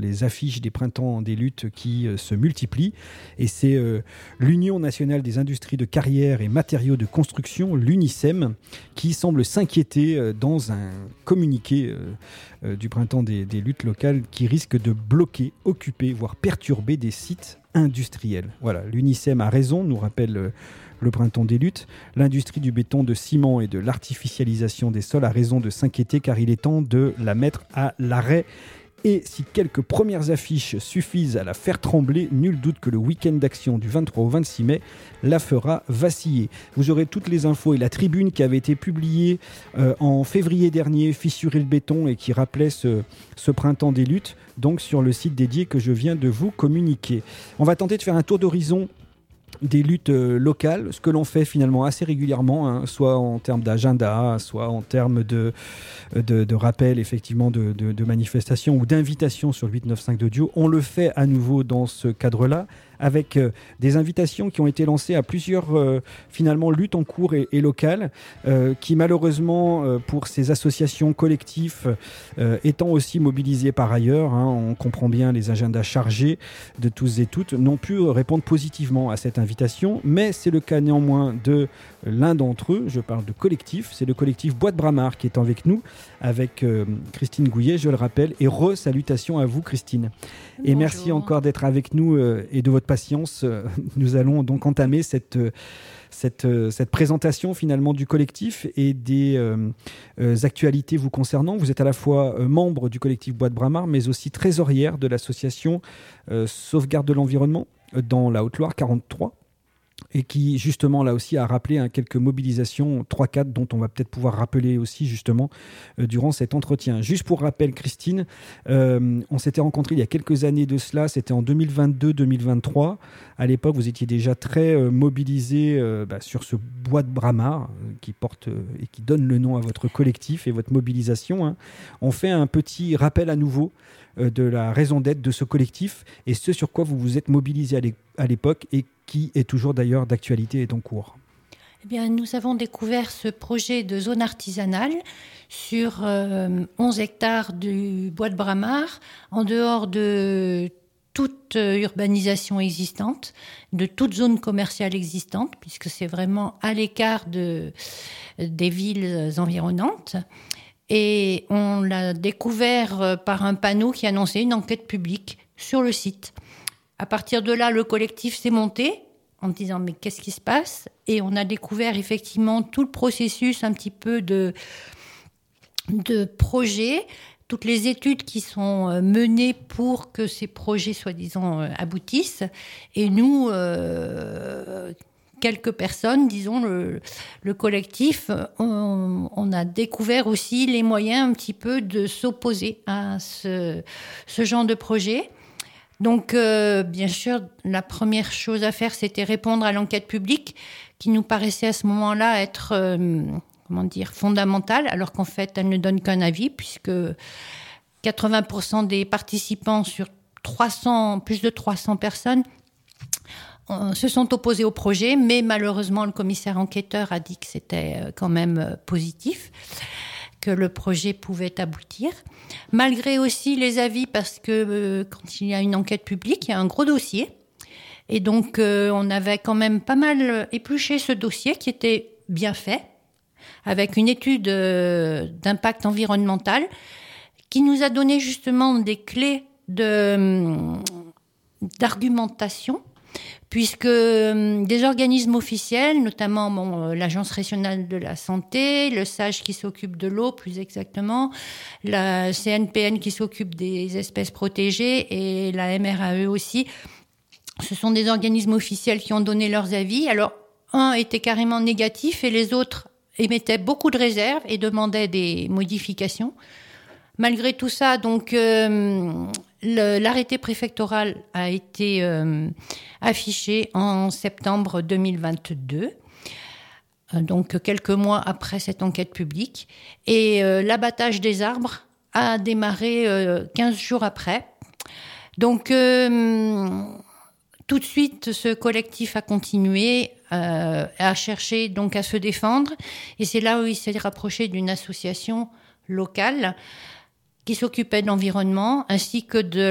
les affiches des printemps des luttes qui se multiplient. Et c'est l'Union nationale des industries de carrière et matériaux de construction, l'UNICEM, qui semble s'inquiéter dans un communiqué du printemps des luttes locales qui risque de bloquer, occuper, voire perturber des sites industriels. Voilà, l'UNICEM a raison, nous rappelle le printemps des luttes. L'industrie du béton, de ciment et de l'artificialisation des sols a raison de s'inquiéter car il est temps de la mettre à l'arrêt. Et si quelques premières affiches suffisent à la faire trembler, nul doute que le week-end d'action du 23 au 26 mai la fera vaciller. Vous aurez toutes les infos et la tribune qui avait été publiée en février dernier, Fissurer le béton, et qui rappelait ce printemps des luttes, donc sur le site dédié que je viens de vous communiquer. On va tenter de faire un tour d'horizon des luttes locales, ce que l'on fait finalement assez régulièrement, soit en termes d'agenda, soit en termes de rappel effectivement de manifestations ou d'invitations sur le 895 d'Audio. On le fait à nouveau dans ce cadre-là, avec des invitations qui ont été lancées à plusieurs finalement luttes en cours et locales, qui malheureusement pour ces associations collectifs étant aussi mobilisées par ailleurs, on comprend bien les agendas chargés de tous et toutes, n'ont pu répondre positivement à cette invitation, mais c'est le cas néanmoins de l'un d'entre eux. Je parle de collectif, c'est le collectif Bois de Bramar qui est avec nous, avec Christine Gouillet, je le rappelle, et salutations à vous Christine. Bonjour. Et merci encore d'être avec nous et de votre patience. Nous allons donc entamer cette présentation finalement du collectif et des actualités vous concernant. Vous êtes à la fois membre du collectif Bois de Bramar, mais aussi trésorière de l'association Sauvegarde de l'environnement dans la Haute-Loire 43. Et qui justement là aussi a rappelé quelques mobilisations 3-4 dont on va peut-être pouvoir rappeler aussi justement durant cet entretien. Juste pour rappel Christine, on s'était rencontrés il y a quelques années de cela, c'était en 2022-2023. À l'époque vous étiez déjà très mobilisé sur ce Bois de Bramar qui porte et qui donne le nom à votre collectif et votre mobilisation. On fait un petit rappel à nouveau de la raison d'être de ce collectif et ce sur quoi vous vous êtes mobilisé à l'époque et qui est toujours d'ailleurs d'actualité et en cours. Eh bien, nous avons découvert ce projet de zone artisanale sur 11 hectares du Bois de Bramar, en dehors de toute urbanisation existante, de toute zone commerciale existante, puisque c'est vraiment à l'écart des villes environnantes. Et on l'a découvert par un panneau qui annonçait une enquête publique sur le site. À partir de là, le collectif s'est monté en disant mais qu'est-ce qui se passe ? Et on a découvert effectivement tout le processus un petit peu de projet, toutes les études qui sont menées pour que ces projets soi-disant aboutissent. Et nous, quelques personnes, disons le collectif, on a découvert aussi les moyens un petit peu de s'opposer à ce genre de projet. Donc, bien sûr, la première chose à faire, c'était répondre à l'enquête publique, qui nous paraissait à ce moment-là être, fondamentale, alors qu'en fait, elle ne donne qu'un avis, puisque 80% des participants sur plus de 300 personnes se sont opposés au projet, mais malheureusement, le commissaire enquêteur a dit que c'était quand même positif, que le projet pouvait aboutir. Malgré aussi les avis, parce que quand il y a une enquête publique, il y a un gros dossier. Et donc, on avait quand même pas mal épluché ce dossier qui était bien fait, avec une étude d'impact environnemental qui nous a donné justement des clés d'argumentation, puisque des organismes officiels, notamment l'Agence régionale de la santé, le SAGE qui s'occupe de l'eau plus exactement, la CNPN qui s'occupe des espèces protégées et la MRAE aussi, ce sont des organismes officiels qui ont donné leurs avis. Alors, un était carrément négatif et les autres émettaient beaucoup de réserves et demandaient des modifications. Malgré tout ça, donc, l'arrêté préfectoral a été affiché en septembre 2022, donc quelques mois après cette enquête publique. Et l'abattage des arbres a démarré 15 jours après. Donc, tout de suite, ce collectif a continué à chercher, donc à se défendre. Et c'est là où il s'est rapproché d'une association locale qui s'occupait de l'environnement, ainsi que de